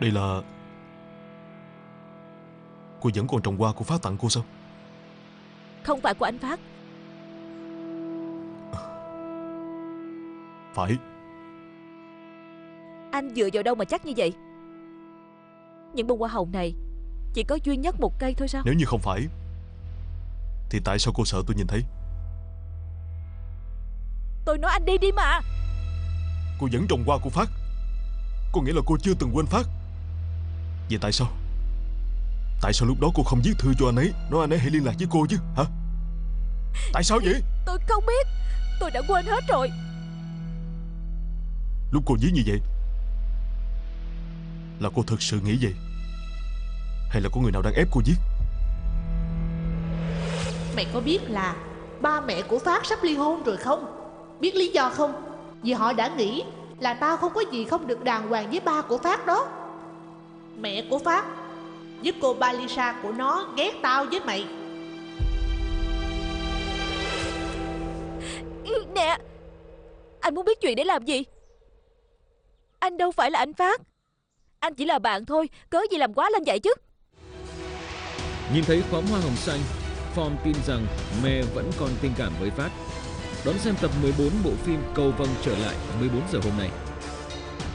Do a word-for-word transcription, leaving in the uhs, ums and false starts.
Đây là... Cô vẫn còn trồng hoa của Phát tặng cô sao? Không phải của anh Phát. Phải. Anh dựa vào đâu mà chắc như vậy? Những bông hoa hồng này chỉ có duy nhất một cây thôi sao? Nếu như không phải thì tại sao cô sợ tôi nhìn thấy? Tôi nói anh đi đi mà. Cô vẫn trồng hoa của Phát, có nghĩa là cô chưa từng quên Phát. Vậy tại sao Tại sao lúc đó cô không viết thư cho anh ấy, nói anh ấy hãy liên lạc với cô chứ hả? Tại sao vậy? Tôi không biết. Tôi đã quên hết rồi. Lúc cô viết như vậy là cô thực sự nghĩ vậy, hay là có người nào đang ép cô viết? Mày có biết là ba mẹ của Phát sắp ly hôn rồi không? Biết lý do không? Vì họ đã nghĩ là tao không có gì không được đàng hoàng với ba của Phát đó. Mẹ của Phát với cô Balisa của nó ghét tao với mày. Nè, anh muốn biết chuyện để làm gì? Anh đâu phải là anh Phát. Anh chỉ là bạn thôi, cớ gì làm quá lên vậy chứ? Nhìn thấy khóm hoa hồng xanh, Phong tin rằng Me vẫn còn tình cảm với Phát. Đón xem tập mười bốn bộ phim Cầu Vồng trở lại mười bốn giờ hôm nay.